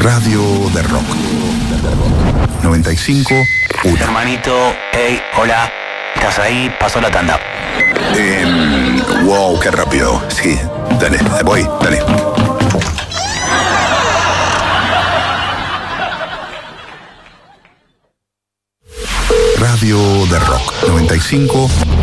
Radio de Rock. 95.1. Hermanito, hey, hola. ¿Estás ahí? Pasó la tanda. Wow, qué rápido. Sí, dale, voy, dale. Radio de Rock. 95.